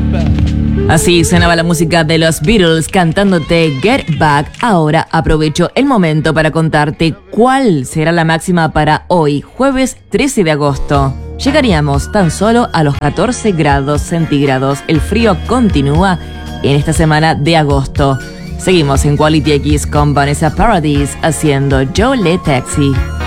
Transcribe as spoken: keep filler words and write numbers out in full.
Así sonaba la música de los Beatles cantándote Get Back. Ahora aprovecho el momento para contarte cuál será la máxima para hoy, jueves trece de agosto. Llegaríamos tan solo a los catorce grados centígrados. El frío continúa en esta semana de agosto. Seguimos en Quality X con Vanessa Paradis haciendo Joe Le Taxi.